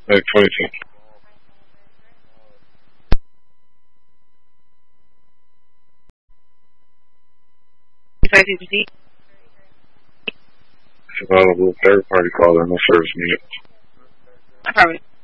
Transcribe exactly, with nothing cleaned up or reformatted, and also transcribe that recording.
Like twenty-two. twenty-two proceed. It's available third party caller, no service needed. I probably